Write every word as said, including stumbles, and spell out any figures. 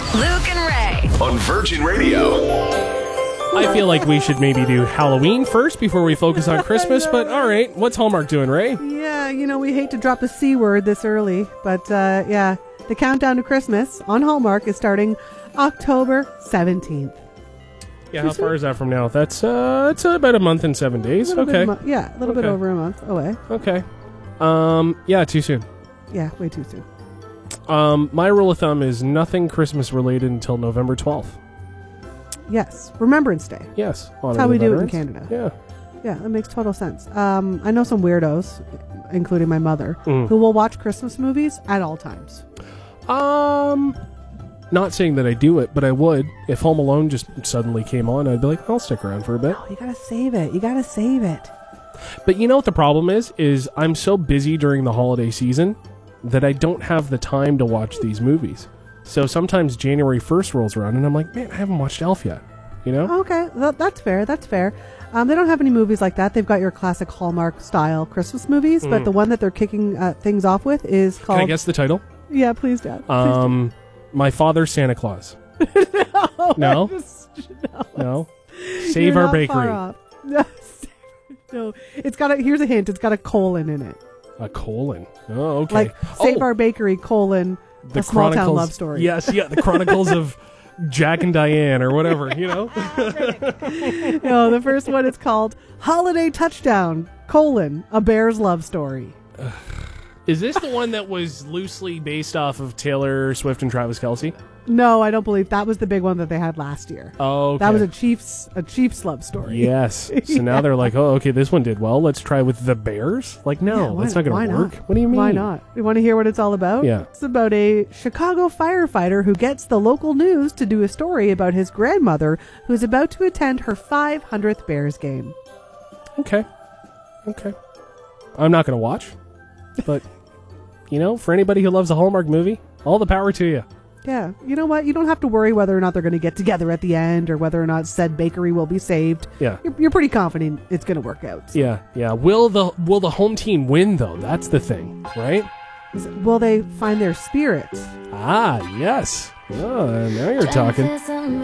Luke and Ray. On Virgin Radio. I feel like we should maybe do Halloween first before we focus on Christmas, but all right. What's Hallmark doing, Ray? Yeah, you know, we hate to drop the C word this early, but uh, yeah, the countdown to Christmas on Hallmark is starting October seventeenth. Yeah, how far is that from now? That's uh, it's about a month and seven days. Okay. Mo- yeah, a little okay. bit over a month away. Okay. Um, yeah, too soon. Yeah, way too soon. Um, my rule of thumb is nothing Christmas related until November twelfth. Yes, Remembrance Day. Yes. That's how we do it in Canada. Yeah. Yeah, that makes total sense. Um, I know some weirdos, including my mother, Mm. who will watch Christmas movies at all times. Um, not saying that I do it, but I would. If Home Alone just suddenly came on, I'd be like, I'll stick around for a bit. Oh, you gotta save it. You gotta save it. But you know what the problem is? Is I'm so busy during the holiday season that I don't have the time to watch these movies. So sometimes January first rolls around and I'm like, man, I haven't watched Elf yet. You know? Okay, Th- that's fair. That's fair. Um, they don't have any movies like that. They've got your classic Hallmark style Christmas movies, Mm. but the one that they're kicking uh, things off with is called. Can I guess the title? Yeah, please, Dad. Please Um, My Father's Santa Claus. do. No? Just- No? Save You're Our not Bakery. far off. No, no, it's got a. Here's a hint. It's got a colon in it. A colon. Oh, okay. Like Save oh, Our Bakery colon. the a small town Chronicles- love story. Yes, yeah, the Chronicles of Jack and Diane or whatever, you know? No, the first one is called Holiday Touchdown, colon, a bear's love story. Is this the one that was loosely based off of Taylor Swift and Travis Kelce? No, I don't believe that was the big one that they had last year. Oh, okay. That was a Chiefs a Chiefs love story. Yes. So now they're like, oh, okay, this one did well. Let's try with the Bears. Like, no, Yeah, why- that's not going why to not? work. What do you mean? Why not? You want to hear what it's all about? Yeah. It's about a Chicago firefighter who gets the local news to do a story about his grandmother who's about to attend her five hundredth Bears game. Okay. Okay. I'm not going to watch, but, you know, for anybody who loves a Hallmark movie, all the power to you. Yeah. You know what? You don't have to worry whether or not they're going to get together at the end or whether or not said bakery will be saved. Yeah. You're, you're pretty confident it's going to work out. Yeah, yeah. Will the will the home team win, though? That's the thing, right? Is it- Will they find their spirits? Ah, yes. Oh, now you're talking.